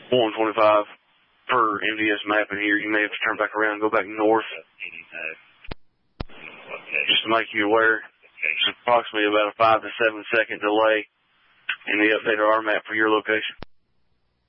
125 per MDS map in here. You may have to turn back around and go back north. Just to make you aware, it's approximately about a 5 to 7 second delay in the updated RMAP for your location.